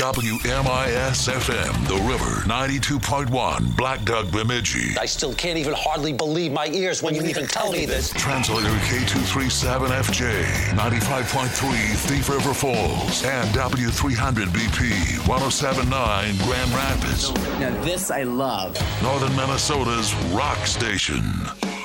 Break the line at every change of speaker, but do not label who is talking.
WMIS FM, The River, 92.1, Black Duck, Bemidji.
I still can't even hardly believe my ears when you even tell me this.
Translator K237FJ, 95.3 Thief River Falls, and W300BP, 107.9 Grand Rapids.
Now this I love.
Northern Minnesota's rock station.